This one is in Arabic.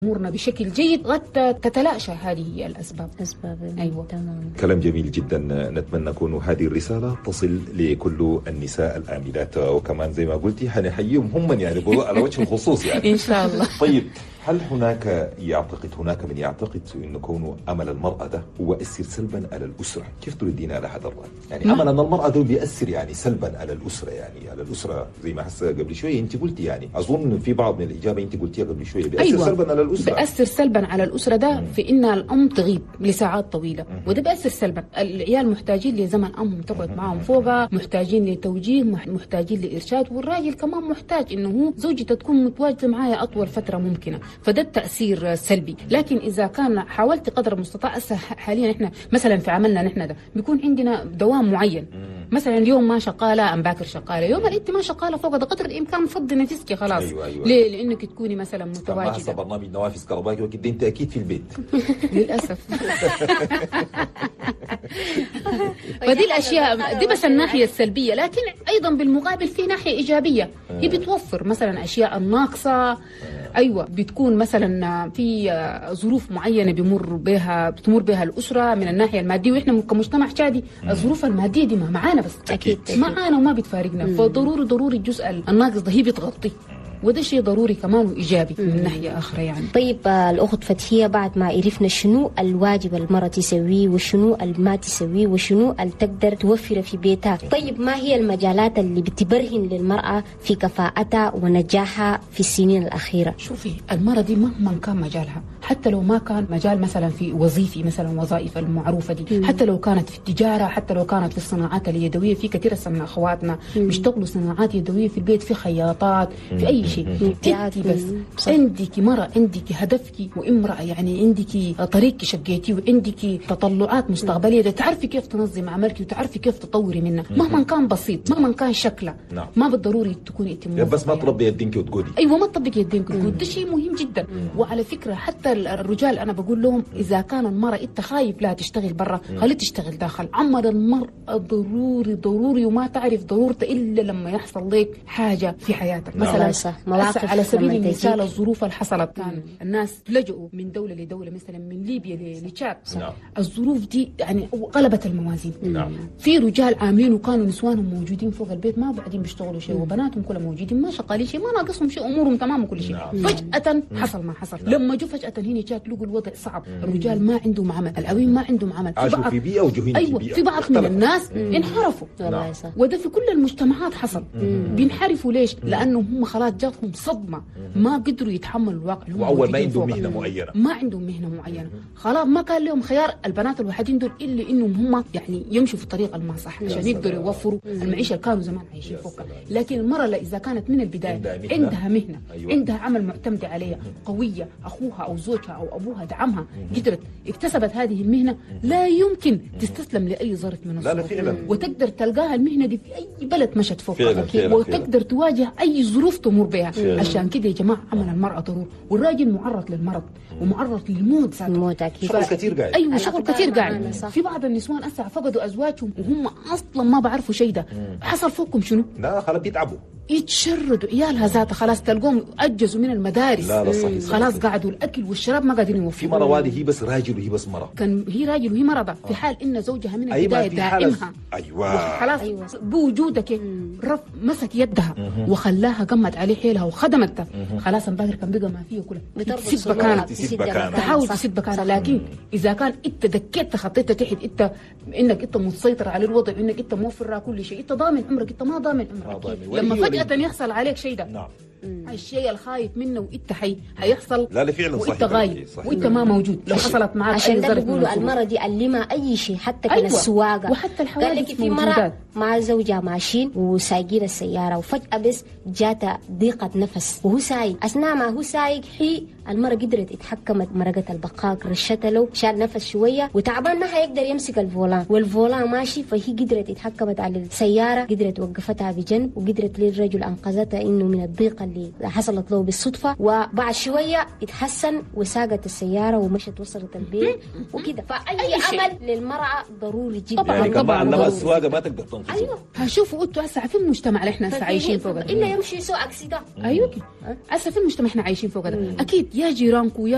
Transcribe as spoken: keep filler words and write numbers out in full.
امورنا بشكل جيد قد تتلاشى هذه هي الاسباب. اسباب ايوه تمام. كلام جميل جدا. نتمنى أكون هذه الرساله تصل لكل النساء العاملات، وكمان زي ما قلتي حنحييهم هم يعني على وجه الخصوص يعني ان شاء الله. طيب، هل هناك يعتقد هناك من يعتقد أن كون عمل المرأة ده هو يؤثر سلبا على الأسرة؟ كيف تردين على هذا الرأي؟ يعني عمل أن المرأة ده بيأثر يعني سلبا على الأسرة، يعني على الأسرة زي ما حس قبل شوية أنت قلتي، يعني أظن في بعض من الإجابة أنت قلتيها قبل شوية بيأثر أيوة. سلبا على الأسرة. بيأثر سلبا على الأسرة ده مم. في إن الأم تغيب لساعات طويلة، مم. وده بيأثر سلبا. العيال محتاجين لزمن أمهم تقعد معهم فوقها، محتاجين لتوجيه، محتاجين لإرشاد، والراجل كمان محتاج إنه هو زوجته تكون متواجدة معايا أطول فترة ممكنة، فده التأثير سلبي. لكن اذا كان حاولت قدر المستطاع، حاليا احنا مثلا في عملنا نحن ده بيكون عندنا دوام معين، مثلا اليوم ما شغاله ام باكر شغاله، يوم اللي انت ما شغاله فوق ده قدر الامكان فضي نفسك خلاص. أيوة أيوة. ليه؟ لانك تكوني مثلا متواجده. هسه برنامج نوافذ كهربائي وكده انت اكيد في البيت. للاسف. فدي الاشياء دي بس الناحيه السلبيه، لكن ايضا بالمقابل في ناحيه ايجابيه، هي بتوفر مثلا اشياء الناقصه. ايوه، بتكون مثلا في ظروف معينه بيمر بها بتمر بها الاسره من الناحيه الماديه، واحنا كمجتمع شادي الظروف الماديه دي معانا بس اكيد معانا وما بتفارقنا، فضروري ضروري الجزء الناقص ده هي بتغطيه، وده شيء ضروري كمان وإيجابي من ناحية أخرى يعني. طيب الأخت فتحية، بعد ما عرفنا شنو الواجب المرأة تسويه وشنو ما تسويه وشنو اللي تقدر توفر في بيتها، طيب ما هي المجالات اللي بتبرهن للمرأة في كفاءتها ونجاحها في السنين الأخيرة؟ شوفي، المرأة دي مهما كان مجالها، حتى لو ما كان مجال مثلا في وظيفي مثلا وظائف المعروفة دي، مم. حتى لو كانت في التجارة، حتى لو كانت في الصناعات اليدوية، في كثير من أخواتنا بيشتغلوا صناعات يدوية في البيت، في خياطات، في أي شيء. انت بس عندك مرة، عندك هدفك وامرأة، يعني عندك طريق شقيتي وعندك تطلعات مستقبلية، تعرفي كيف تنظم عملك وتعرفي كيف تطوري منها، مهما كان بسيط، مهما كان شكله، نعم. ما بالضروري تكوني انت بس ما تربي يدينك وتقولي. ايوه، ما تطبقي يدينك وتقولي، ده شيء مهم جدا. وعلى فكرة حتى الرجال انا بقول لهم اذا كان المرأة انت خايف لها تشتغل برا، خليها تشتغل داخل. عمل المرأة ضروري ضروري، وما تعرف ضرورته الا لما يحصل لك حاجة في حياتك. مثلا على سبيل المثال الظروف اللي حصلت، كان الناس لجؤوا من دولة لدولة، مثلا من ليبيا لتشاد. نعم. الظروف دي يعني قلبت الموازين. نعم. في رجال عاملين وكانوا نسوانهم موجودين فوق البيت ما بعدين بيشتغلوا شيء، وبناتهم كلهم موجودين ما شغالين شيء، ما ناقصهم شيء، امورهم تمام وكل شيء. نعم. فجأة حصل ما حصل. نعم. لما جو فجأة هنا تشاد لقوا الوضع صعب، مم. الرجال ما عندهم عمل، الأوين ما عندهم عمل، عاشوا في بيئة وجهين أيوة في بيئة. في بعض من الناس مم. انحرفوا. نعم. وده في كل المجتمعات حصل. مم. بينحرفوا ليش؟ مم. لأنه هم خلاص جاتهم صدمة، ما قدروا يتحملوا الواقع. واول ما عندهم مهنه معينه ما عندهم مهنه معينه، خلاص ما كان لهم خيار البنات الوحيدين دول الا انهم هم يعني يمشوا في الطريق الما صح عشان يقدروا يوفروا المعيشه اللي كانوا زمان عايشين فوقها. لكن المراه اذا كانت من البدايه عندها مهنه, عندها, مهنة. أيوة. عندها عمل معتمده عليها قويه، اخوها او زوجها او ابوها دعمها، قدرت اكتسبت هذه المهنه، لا يمكن تستسلم لاي ظرف من الظروف، وتقدر تلقاها المهنه دي في اي بلد مشت فوقها، وتقدر تواجه اي ظروف تمر بها. عشان كده يا جماعه عمل المراه ضروري، والراجل معرض للمرض ومعرض للموت ذاته. الموت اكيد. شغل كثير قاعد. ايوه شغل كثير قاعد. في بعض النسوان اسا فقدوا ازواجهم وهم اصلا ما بعرفوا شيء. ده حصل فوقهم شنو؟ لا خلاص بيتعبوا، يتشردوا عيالها ذاتها، خلاص تلقوهم اجزوا من المدارس. لا لا صحيح. خلاص قعدوا الاكل والشراب ما قاعدين يوفروا. في مره وادي هي بس راجل وهي بس مره، كان هي راجل وهي مرضى في حال ان زوجها من البدايه دائمها. ايوه خلاص أيوة. بوجودك رف مسك يدها وخلاها قمت عليه حيلها وخدمتها، خلاص امبارح كان بقى ما فيه كله تسيب مكانها، تحاول تسيب مكانها. لكن اذا كان انت دكيت خطيت تحت انت انك انت مسيطر على الوضع، انك انت موفر كل شيء، انت ضامن عمرك، انت ما ضامن عمرك. لما فجأة يحصل عليك شيء ده، نعم، الشيء الخايف منه وانت حي هيحصل. لا لا فعلا صحيح، وانت غايب وانت ما موجود لو حصلت معك. عشان ده بيقولوا المرة دي علمها اي شيء، حتى كان أيوة. السواقه، وحتى الحوادث. قال لك في مرة مع زوجها ماشيين وسايقين السياره، وفجاه بس جاتها ضيقه نفس وهو سايق، اثناء ما هو سايق هي المرة قدرت اتحكمت، مرقت البقاق رشتها له، شال نفس شويه وتعبان ما حيقدر يمسك الفولان، والفولان ماشي، فهي قدرت اتحكمت على السياره، قدرت وقفتها بجنب، وقدرت للرجل انقذتها انه من الضيقه اللي حصلت له بالصدفه، وبعد شويه اتحسن وساقت السياره ومشت وصلت البيت وكده. فاي عمل للمراه ضروري جدا. طبعا يعني طبعا لما السواقه ما تقدر تنقذها. ايوه هشوفوا انتوا هسه في المجتمع اللي احنا هسه عايشين فوق ده الا يمشي يسوق اكسيده. ايوه هسه في المجتمع احنا عايشين فوق ده، اكيد يا جيرانكم يا